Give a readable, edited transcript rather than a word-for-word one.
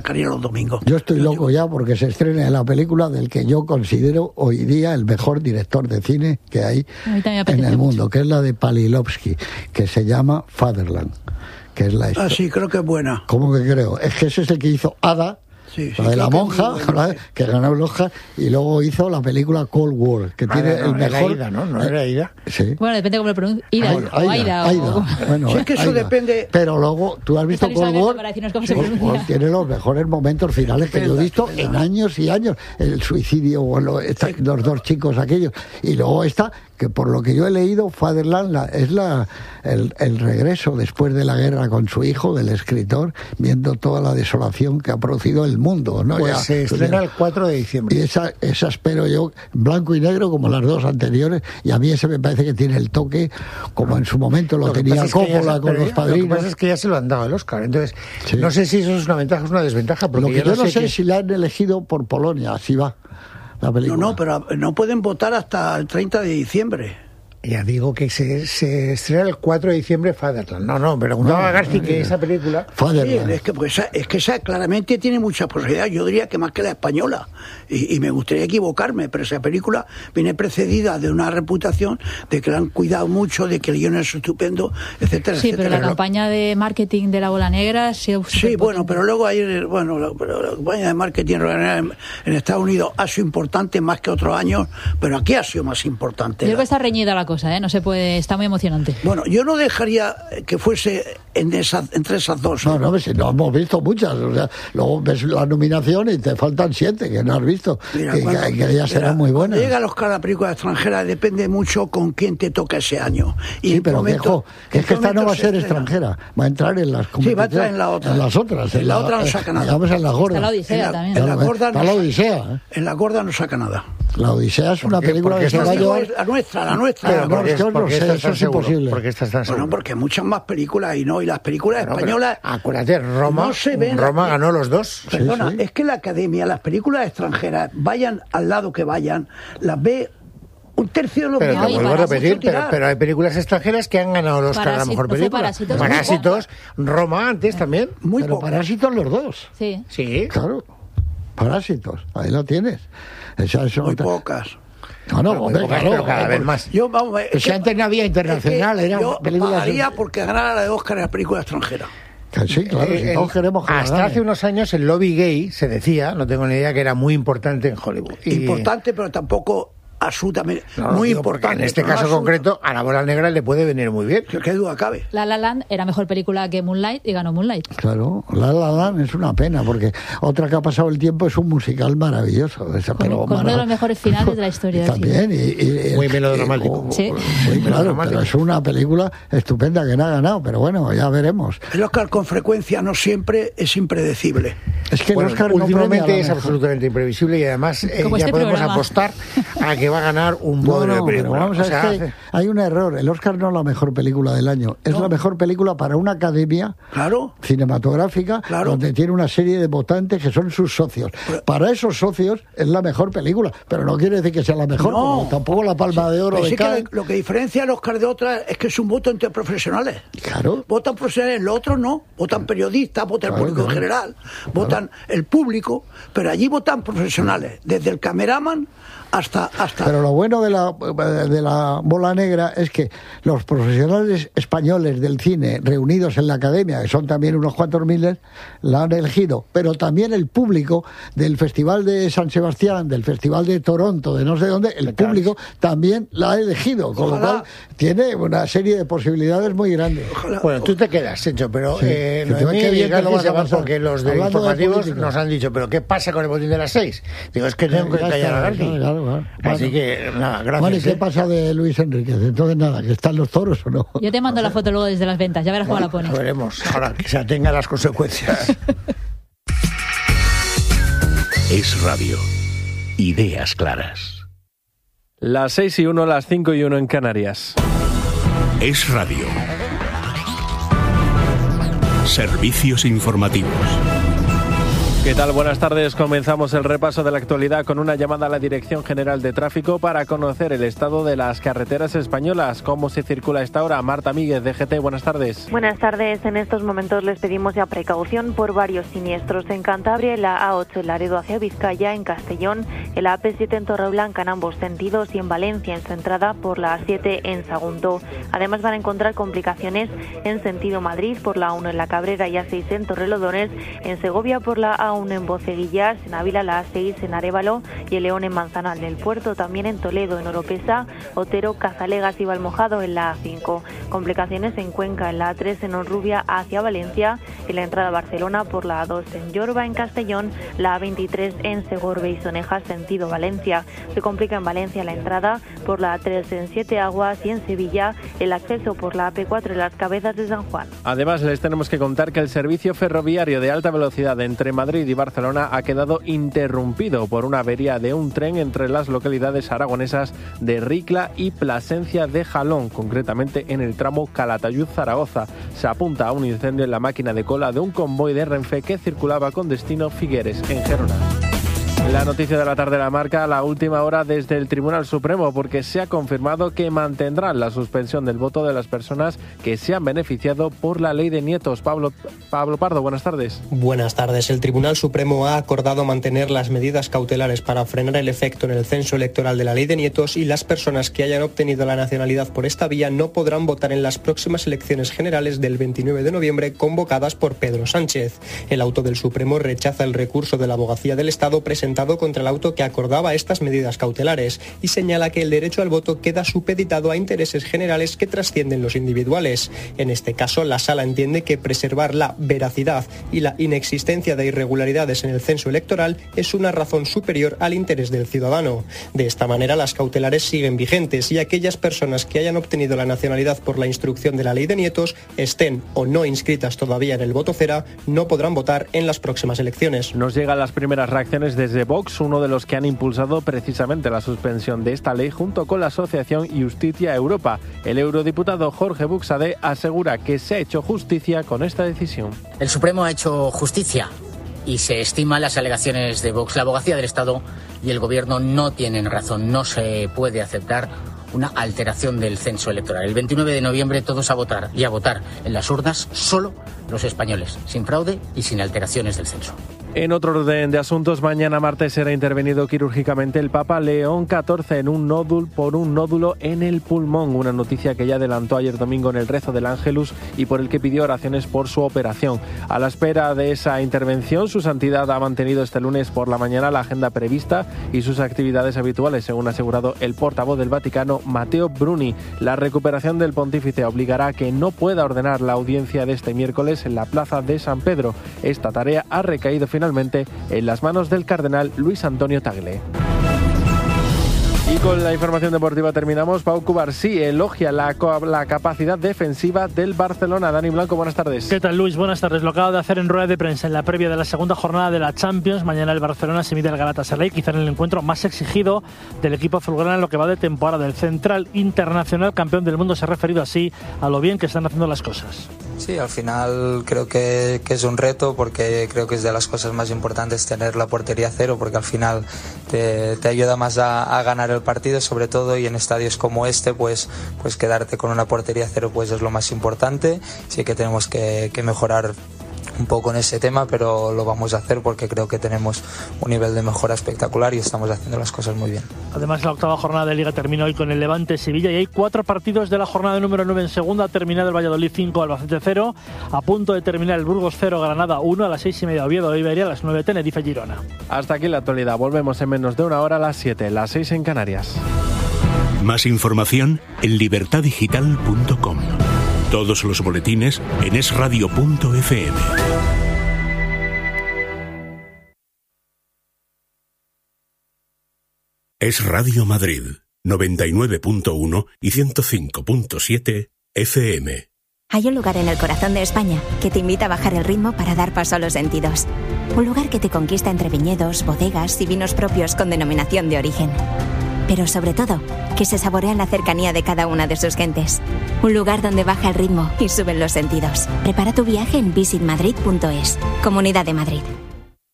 los domingos. Yo estoy loco ya porque se estrena la película del que yo considero hoy día el mejor director de cine que hay en el mundo, que es la de Palilovsky, que se llama Fatherland, que es la sí, creo que es buena. ¿Cómo que creo? Es que ese es el que hizo Ada, la de la monja, que ganó el Oscar, y luego hizo la película Cold War, que tiene el mejor... Ida, ¿no? ¿No era Ida? Sí. Bueno, depende cómo lo pronuncie. Aida. Bueno, sí, es que eso depende... Pero luego, tú has visto Cold War, tiene los mejores momentos finales que yo he visto en años y años. El suicidio, los dos chicos aquellos. Y luego está, que por lo que yo he leído, Fatherland es el regreso después de la guerra con su hijo, del escritor, viendo toda la desolación que ha producido el mundo, ¿no? Pues se estrena el 4 de diciembre. Y esa espero yo, blanco y negro como las dos anteriores, y a mí ese me parece que tiene el toque como en su momento lo tenía Coppola con Los Padrinos. Lo que pasa es que ya se lo han dado el Oscar, entonces no sé si eso es una ventaja o es una desventaja. Porque lo que yo no sé es si la han elegido por Polonia, así va la película. No, pero no pueden votar hasta el 30 de diciembre. Ya digo que se estrena el 4 de diciembre Fatherland. No, me preguntaba Garci que esa película... Fatherland. Sí, es que esa claramente tiene muchas posibilidades. Yo diría que más que la española. Y me gustaría equivocarme, pero esa película viene precedida de una reputación de que la han cuidado mucho, de que el guion es estupendo, etcétera, sí, etcétera. Pero la campaña de marketing de la Bola Negra... Sí, bueno, pero luego la campaña de marketing en Estados Unidos ha sido importante más que otros años, pero aquí ha sido más importante. Yo creo que está reñida la cosa, no se puede, está muy emocionante. Bueno, yo no dejaría que fuese entre esas dos. No, si no hemos visto muchas, o sea, luego ves la nominación y te faltan 7 que no has visto, que ya serán muy buenas. Cuando llega el Oscar a la película extranjera depende mucho con quién te toca ese año. Y sí, pero es que esta no va a ser extranjera, va a entrar en las competiciones. Sí, va a entrar en la otra. En las otras. En la otra no saca nada. Digamos en la gorda. Está la Odisea también. En la gorda está la Odisea. En la gorda no saca nada. La Odisea es una película que se va a llevar... La nuestra. Eso es imposible. Porque estás tan seguro. Bueno, porque muchas más películas y las películas españolas... Acuérdate, Roma ganó los dos. Perdona, es que la Academia, las películas extranjeras, vayan al lado que vayan, las ve un tercio de los Pero te vuelvo a repetir, pero hay películas extranjeras que han ganado los Oscar a la mejor película. Parásitos, Roma antes también. Pero Parásitos los dos. Sí. Claro. Parásitos, ahí lo tienes. Muy pocas. Pero cada vez más. Si antes no había internacional, yo pagaría porque ganara la de Oscar en la película extranjera. Sí, claro, si todos queremos que hasta hace unos años el lobby gay se decía, no tengo ni idea, que era muy importante en Hollywood. Importante, pero tampoco absolutamente muy importante. En este caso concreto, a la Bola Negra le puede venir muy bien. ¿Qué duda cabe? La La Land era mejor película que Moonlight y ganó Moonlight. Claro, La La Land es una pena, porque otra que ha pasado el tiempo es un musical maravilloso. Con uno de los mejores finales de la historia del cine. También, muy melodramático. Sí, claro, pero es una película estupenda que no ha ganado, pero bueno, ya veremos. El Oscar con frecuencia no siempre es impredecible. Es que el Oscar últimamente es absolutamente imprevisible y además ya podemos apostar a que va a ganar un bodrio de película. Vamos a ver, que hay un error. El Oscar no es la mejor película del año. Es la mejor película para una academia cinematográfica donde tiene una serie de votantes que son sus socios. Para esos socios es la mejor película, pero no quiere decir que sea la mejor. No. Tampoco la Palma de Oro de Cannes. Lo que diferencia el Oscar de otras es que es un voto entre profesionales. Claro. Votan profesionales, los otros no. Votan periodistas, votan el público en general, votan el público, pero allí votan profesionales, desde el cameraman hasta... Pero lo bueno de la Bola Negra es que los profesionales españoles del cine reunidos en la Academia, que son también unos cuantos miles, la han elegido, pero también el público del Festival de San Sebastián, del Festival de Toronto, de no sé dónde, el público también la ha elegido, con lo cual tiene una serie de posibilidades muy grandes. Bueno, tú te quedas, Sencho, pero porque los de informativos nos han dicho, pero ¿qué pasa con el botín de las 6? Digo, es que tengo que callar a Garci. Así que, nada, gracias. Bueno, ¿y qué pasa de Luis Enríquez? Entonces, nada, ¿que están los toros o no? Yo te mando la foto luego desde las ventas, ya verás cómo la pones. Veremos, ahora que se atenga a las consecuencias. Es Radio. Ideas claras. Las 6:01, las 5:01 en Canarias. Es Radio. Servicios informativos. ¿Qué tal? Buenas tardes. Comenzamos el repaso de la actualidad con una llamada a la Dirección General de Tráfico para conocer el estado de las carreteras españolas. ¿Cómo se circula a esta hora? Marta Míguez, DGT, buenas tardes. Buenas tardes. En estos momentos les pedimos ya precaución por varios siniestros en Cantabria, en la A8 en Laredo hacia Vizcaya, en Castellón, en la AP7 en Torreblanca en ambos sentidos y en Valencia en su entrada por la A7 en Sagunto. Además van a encontrar complicaciones en sentido Madrid por la A1 en La Cabrera y A6 en Torrelodones, en Segovia por la A1 en Boceguillas, en Ávila la A6 en Arévalo y en León en Manzanal del Puerto, también en Toledo, en Oropesa, Otero, Cazalegas y Valmojado en la A5. Complicaciones en Cuenca, en la A3 en Honrubia hacia Valencia, en la entrada a Barcelona por la A2 en Yorba, en Castellón, la A23 en Segorbe y Sonejas, sentido Valencia. Se complica en Valencia la entrada por la A3 en Siete Aguas y en Sevilla el acceso por la AP4 en Las Cabezas de San Juan. Además, les tenemos que contar que el servicio ferroviario de alta velocidad entre Madrid y Barcelona ha quedado interrumpido por una avería de un tren entre las localidades aragonesas de Ricla y Plasencia de Jalón, concretamente en el tramo Calatayud-Zaragoza. Se apunta a un incendio en la máquina de cola de un convoy de Renfe que circulaba con destino Figueres, en Gerona. La noticia de la tarde la marca la última hora desde el Tribunal Supremo, porque se ha confirmado que mantendrán la suspensión del voto de las personas que se han beneficiado por la ley de nietos. Pablo Pardo, buenas tardes. Buenas tardes. El Tribunal Supremo ha acordado mantener las medidas cautelares para frenar el efecto en el censo electoral de la ley de nietos, y las personas que hayan obtenido la nacionalidad por esta vía no podrán votar en las próximas elecciones generales del 29 de noviembre convocadas por Pedro Sánchez. El auto del Supremo rechaza el recurso de la Abogacía del Estado presentado contra el auto que acordaba estas medidas cautelares y señala que el derecho al voto queda supeditado a intereses generales que trascienden los individuales. En este caso, la Sala entiende que preservar la veracidad y la inexistencia de irregularidades en el censo electoral es una razón superior al interés del ciudadano. De esta manera, las cautelares siguen vigentes y aquellas personas que hayan obtenido la nacionalidad por la instrucción de la ley de nietos, estén o no inscritas todavía en el voto cera, no podrán votar en las próximas elecciones. Nos llegan las primeras reacciones desde Vox, uno de los que han impulsado precisamente la suspensión de esta ley junto con la asociación Justicia Europa. El eurodiputado Jorge Buxadé asegura que se ha hecho justicia con esta decisión. El Supremo ha hecho justicia y se estiman las alegaciones de Vox. La Abogacía del Estado y el Gobierno no tienen razón. No se puede aceptar una alteración del censo electoral. El 29 de noviembre todos a votar, y a votar en las urnas solo los españoles, sin fraude y sin alteraciones del censo. En otro orden de asuntos, mañana martes será intervenido quirúrgicamente el Papa León XIV en un nódulo en el pulmón, una noticia que ya adelantó ayer domingo en el rezo del Ángelus y por el que pidió oraciones por su operación. A la espera de esa intervención, su santidad ha mantenido este lunes por la mañana la agenda prevista y sus actividades habituales, según ha asegurado el portavoz del Vaticano, Matteo Bruni. La recuperación del pontífice obligará a que no pueda ordenar la audiencia de este miércoles en la plaza de San Pedro. Esta tarea ha recaído finalmente en las manos del cardenal Luis Antonio Tagle. Y con la información deportiva terminamos. Pau Cubarsí elogia la capacidad defensiva del Barcelona. Dani Blanco, buenas tardes. ¿Qué tal, Luis? Buenas tardes. Lo acaba de hacer en rueda de prensa en la previa de la segunda jornada de la Champions. Mañana el Barcelona se mide al Galatasaray, quizá en el encuentro más exigido del equipo azulgrana en lo que va de temporada. El central internacional campeón del mundo se ha referido así a lo bien que están haciendo las cosas. Sí, al final creo que es un reto, porque creo que es de las cosas más importantes tener la portería cero, porque al final te ayuda más a ganar el partido, sobre todo, y en estadios como este pues quedarte con una portería cero pues es lo más importante. Sí que tenemos que mejorar un poco en ese tema, pero lo vamos a hacer porque creo que tenemos un nivel de mejora espectacular y estamos haciendo las cosas muy bien. Además, la octava jornada de Liga terminó hoy con el Levante-Sevilla y hay 4 partidos de la jornada número 9 en segunda. Ha terminado el Valladolid 5, Albacete 0, a punto de terminar el Burgos 0, Granada 1, a las 6:30 Oviedo, Iberia, a las 9 Tenerife-Girona. Hasta aquí la actualidad. Volvemos en menos de una hora a las 7, las 6 en Canarias. Más información en libertadigital.com. Todos los boletines en esradio.fm. Es Radio Madrid, 99.1 y 105.7 FM. Hay un lugar en el corazón de España que te invita a bajar el ritmo para dar paso a los sentidos. Un lugar que te conquista entre viñedos, bodegas y vinos propios con denominación de origen. Pero sobre todo, que se saborea en la cercanía de cada una de sus gentes. Un lugar donde baja el ritmo y suben los sentidos. Prepara tu viaje en visitmadrid.es. Comunidad de Madrid.